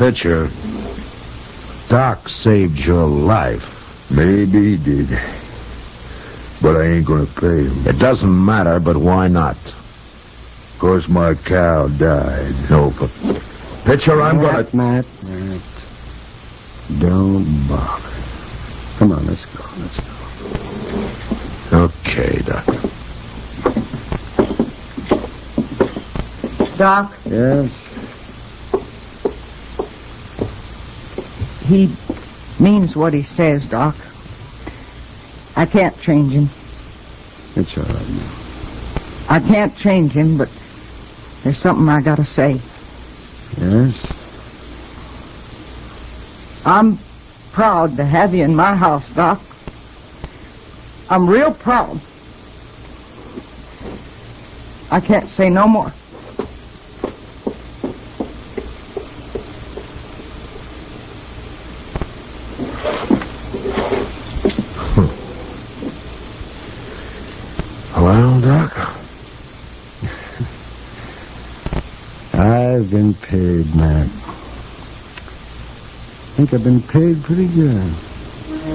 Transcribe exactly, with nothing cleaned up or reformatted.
Pitcher, Doc saved your life. Maybe he did. But I ain't gonna pay him. It doesn't matter, but why not? 'Cause my cow died. No, but... Pitcher, I'm Matt, gonna... Matt, Matt. Don't bother. Come on, let's go, let's go. Okay, Doc. Doc, Yes? he means what he says, Doc. I can't change him. It's all right now. I can't change him, but there's something I gotta say. Yes? I'm proud to have you in my house, Doc. I'm real proud. I can't say no more. Well, Doc? I've been paid, Matt. I think I've been paid pretty good.